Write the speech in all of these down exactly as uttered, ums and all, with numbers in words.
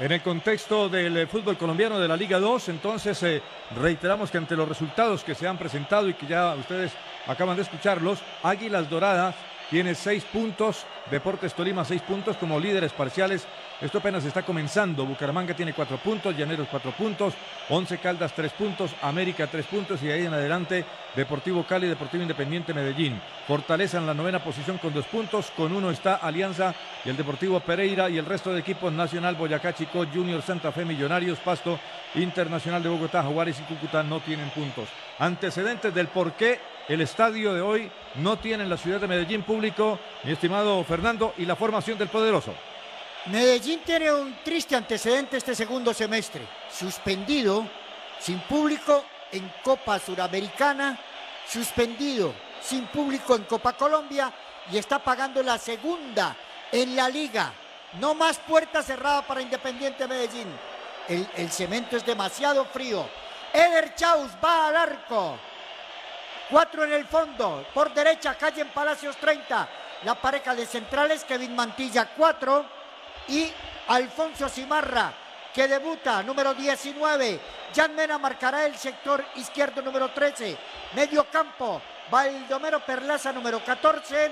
En el contexto del eh, fútbol colombiano de la Liga dos, entonces eh, reiteramos que ante los resultados que se han presentado y que ya ustedes acaban de escucharlos, Águilas Doradas tiene seis puntos, Deportes Tolima seis puntos como líderes parciales. Esto apenas está comenzando. Bucaramanga tiene cuatro puntos, Llaneros cuatro puntos, Once Caldas tres puntos, América tres puntos y ahí en adelante Deportivo Cali, Deportivo Independiente Medellín. Fortaleza en la novena posición con dos puntos, con uno está Alianza y el Deportivo Pereira y el resto de equipos Nacional, Boyacá, Chicó, Junior, Santa Fe, Millonarios, Pasto, Internacional de Bogotá, Jaguares y Cúcuta no tienen puntos. Antecedentes del por qué el estadio de hoy no tiene en la ciudad de Medellín público, mi estimado Fernando, y la formación del poderoso. Medellín tiene un triste antecedente este segundo semestre. Suspendido, sin público en Copa Suramericana, suspendido, sin público en Copa Colombia y está pagando la segunda en la Liga. No más puerta cerrada para Independiente Medellín. El, el cemento es demasiado frío. Eder Chaus va al arco. Cuatro en el fondo. Por derecha, Calle en Palacios treinta. La pareja de centrales, Kevin Mantilla cuatro. Y Alfonso Cimarra, que debuta, número diecinueve. Jan Mena marcará el sector izquierdo, número trece. Medio campo, Baldomero Perlaza, número catorce.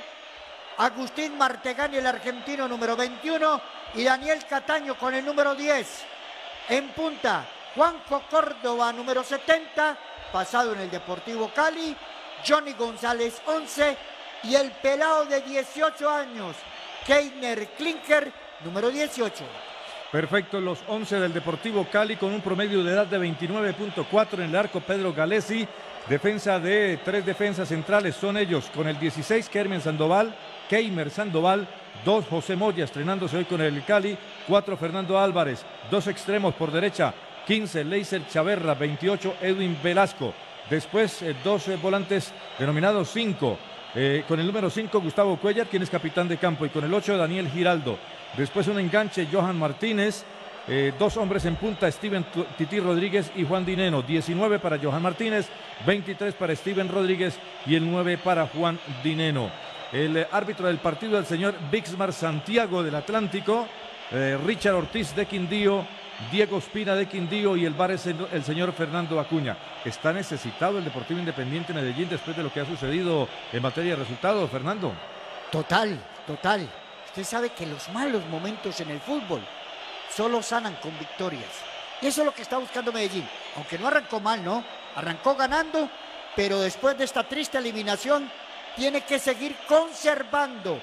Agustín Martegani, el argentino, número veintiuno. Y Daniel Cataño con el número diez. En punta, Juanjo Córdoba, número setenta. Pasado en el Deportivo Cali. Johnny González, once. Y el pelado de dieciocho años, Keiner Klinker, número dieciocho. Perfecto, los once del Deportivo Cali con un promedio de edad de veintinueve punto cuatro en el arco, Pedro Galesi. Defensa de tres defensas centrales son ellos con el dieciséis, Kermen Sandoval, Keimer Sandoval, dos José Moya estrenándose hoy con el Cali, cuatro Fernando Álvarez, dos extremos por derecha, quince Leiser Chaverra, veintiocho Edwin Velasco. Después eh, dos eh, volantes denominados cinco. Eh, con el número cinco Gustavo Cuellar, quien es capitán de campo, y con el ocho Daniel Giraldo. Después un enganche Johan Martínez, eh, dos hombres en punta, Steven Tití Rodríguez y Juan Dineno. diecinueve para Johan Martínez, veintitrés para Steven Rodríguez y el nueve para Juan Dineno. El eh, árbitro del partido, el señor Bixmar Santiago del Atlántico, eh, Richard Ortiz de Quindío, Diego Espina de Quindío y el V A R es el, el señor Fernando Acuña. ¿Está necesitado el Deportivo Independiente Medellín después de lo que ha sucedido en materia de resultados, Fernando? Total, total. Usted sabe que los malos momentos en el fútbol solo sanan con victorias. Y eso es lo que está buscando Medellín. Aunque no arrancó mal, ¿no? Arrancó ganando, pero después de esta triste eliminación tiene que seguir conservando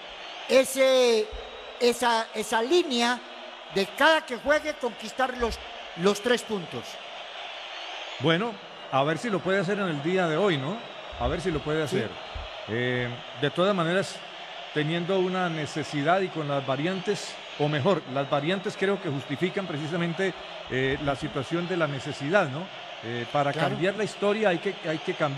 ese, esa, esa línea de cada que juegue conquistar los, los tres puntos. Bueno, a ver si lo puede hacer en el día de hoy, ¿no? A ver si lo puede hacer. Sí. Eh, de todas maneras, teniendo una necesidad y con las variantes, o mejor, las variantes creo que justifican precisamente eh, la situación de la necesidad, ¿no? Eh, para claro. cambiar la historia hay que, hay que cambiar.